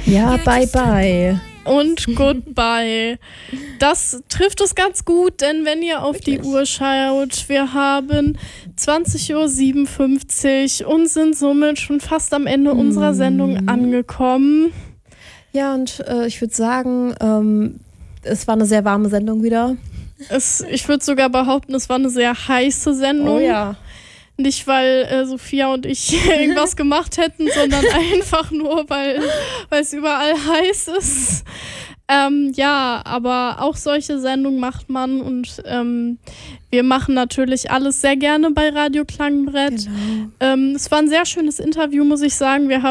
Ja, bye bye. Und goodbye. Das trifft es ganz gut, denn wenn ihr auf die Uhr schaut, wir haben 20:57 Uhr und sind somit schon fast am Ende unserer Sendung angekommen. Ja, und ich würde sagen, es war eine sehr warme Sendung wieder. Ich würde sogar behaupten, es war eine sehr heiße Sendung. Oh ja. Nicht, weil Sophia und ich irgendwas gemacht hätten, sondern einfach nur, weil es überall heiß ist. Ja, aber auch solche Sendungen macht man und wir machen natürlich alles sehr gerne bei Radio Klangbrett. Genau. Es war ein sehr schönes Interview, muss ich sagen. Wir haben